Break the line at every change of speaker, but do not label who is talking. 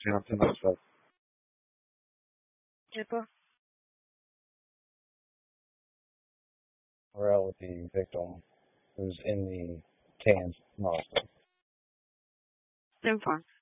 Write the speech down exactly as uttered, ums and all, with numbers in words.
Johnson suspect.
April?
We're out with the victim who's in the cans hospital.
Inform.